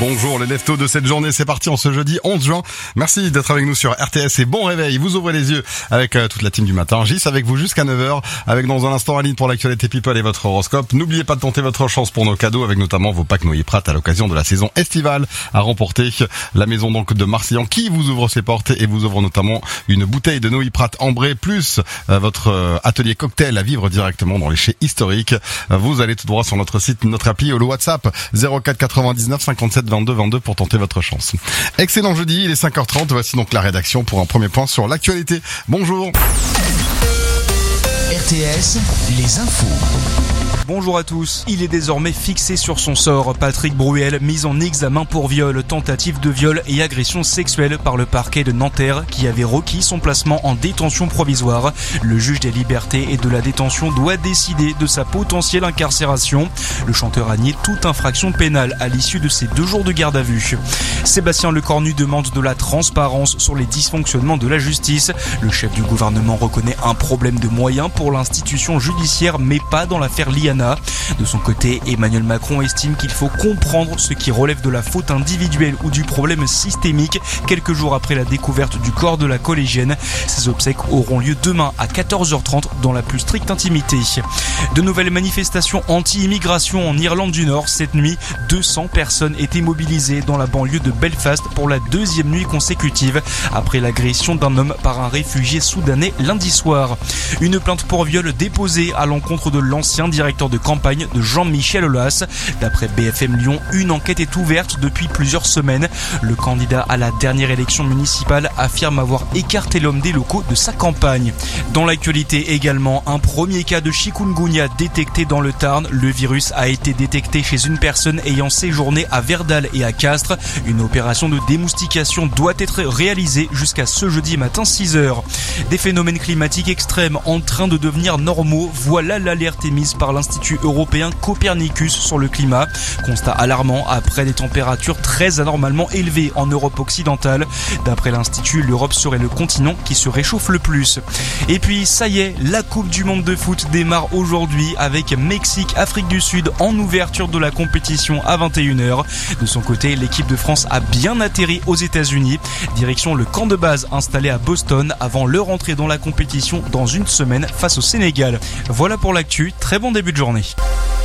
Bonjour les leftos de cette journée, c'est parti en ce jeudi 11 juin. Merci d'être avec nous sur RTS et bon réveil. Vous ouvrez les yeux avec toute la team du matin. Gis avec vous jusqu'à 9h, avec dans un instant Aline pour l'actualité people et votre horoscope. N'oubliez pas de tenter votre chance pour nos cadeaux avec notamment vos packs Noyer Prat à l'occasion de la saison estivale à remporter. La maison donc de Marseillan qui vous ouvre ses portes et vous ouvre notamment une bouteille de Noyer Prat ambrée plus votre atelier cocktail à vivre directement dans les chais historiques. Vous allez tout droit sur notre site, notre appli ou le WhatsApp 04 99 57 22 22 pour tenter votre chance. Excellent jeudi, il est 5h30. Voici donc la rédaction pour un premier point sur l'actualité. Bonjour. RTS, les infos. Bonjour à tous. Il est désormais fixé sur son sort. Patrick Bruel, mis en examen pour viol, tentative de viol et agression sexuelle par le parquet de Nanterre qui avait requis son placement en détention provisoire. Le juge des libertés et de la détention doit décider de sa potentielle incarcération. Le chanteur a nié toute infraction pénale à l'issue de ses 2 jours de garde à vue. Sébastien Lecornu demande de la transparence sur les dysfonctionnements de la justice. Le chef du gouvernement reconnaît un problème de moyens pour l'institution judiciaire mais pas dans l'affaire Liana. De son côté, Emmanuel Macron estime qu'il faut comprendre ce qui relève de la faute individuelle ou du problème systémique quelques jours après la découverte du corps de la collégienne. Ces obsèques auront lieu demain à 14h30 dans la plus stricte intimité. De nouvelles manifestations anti-immigration en Irlande du Nord. Cette nuit, 200 personnes étaient mobilisées dans la banlieue de Belfast pour la 2e nuit consécutive après l'agression d'un homme par un réfugié soudanais lundi soir. Une plainte pour viol déposée à l'encontre de l'ancien directeur de campagne de Jean-Michel Aulas. D'après BFM Lyon, une enquête est ouverte depuis plusieurs semaines. Le candidat à la dernière élection municipale affirme avoir écarté l'homme des locaux de sa campagne. Dans l'actualité également, un premier cas de chikungunya détecté dans le Tarn. Le virus a été détecté chez une personne ayant séjourné à Verdal et à Castres. Une opération de démoustication doit être réalisée jusqu'à ce jeudi matin 6h. Des phénomènes climatiques extrêmes en train de devenir normaux. Voilà l'alerte émise par l'Institut européen Copernicus sur le climat. Constat alarmant après des températures très anormalement élevées en Europe occidentale. D'après l'Institut, l'Europe serait le continent qui se réchauffe le plus. Et puis, ça y est, la Coupe du Monde de foot démarre aujourd'hui avec Mexique-Afrique du Sud en ouverture de la compétition à 21h. De son côté, l'équipe de France a bien atterri aux États-Unis. Direction le camp de base installé à Boston avant leur entrée dans la compétition dans une semaine face au Sénégal. Voilà pour l'actu. Très bon début de journée.